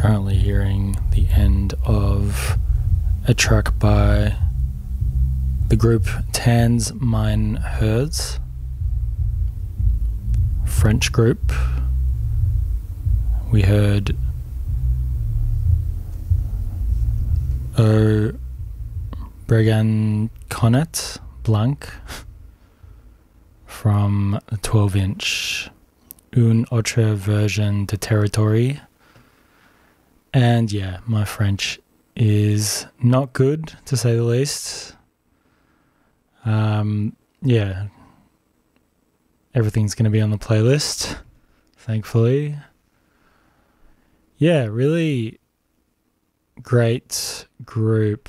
Currently hearing the end of a track by the group Tans Mein Herz, French group. We heard O Breganconnet Blanc from the 12-inch Une autre version de Territory. And yeah, my French is not good, to say the least. Yeah, everything's going to be on the playlist, thankfully. Yeah, really great group.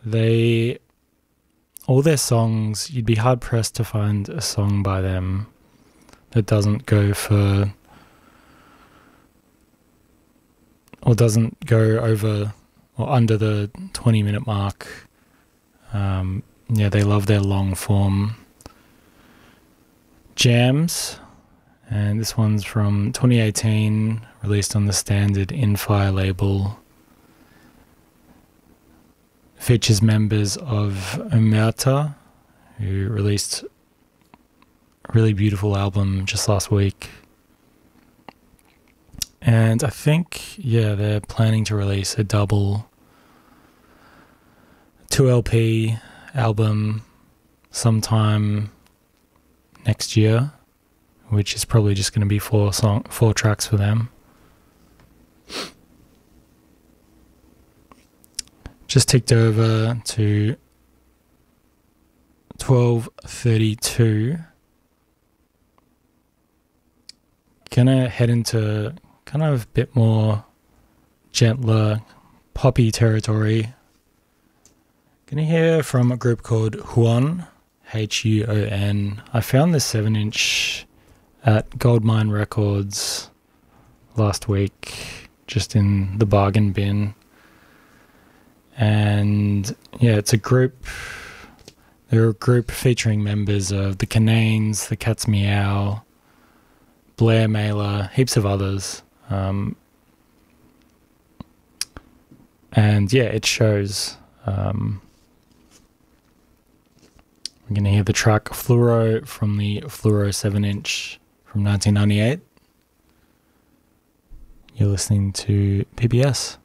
All their songs, you'd be hard pressed to find a song by them that doesn't go for, or doesn't go over or under the 20-minute mark. Yeah, they love their long form jams, and this one's from 2018, released on the Standard Infire label. Features members of Omerta, who released a really beautiful album just last week. And I think, yeah, they're planning to release a double 2LP album sometime next year, which is probably just going to be four tracks for them. Just ticked over to 12:32. Gonna head into kind of a bit more gentler, poppy territory. Gonna hear from a group called Huon, Huon. I found this 7-inch at Goldmine Records last week, just in the bargain bin. And yeah, it's a group. They're a group featuring members of the Cananes, the Cats Meow, Blair Mailer, heaps of others. And yeah, it shows. We're going to hear the track Fluoro from the Fluoro 7-inch from 1998. You're listening to PBS.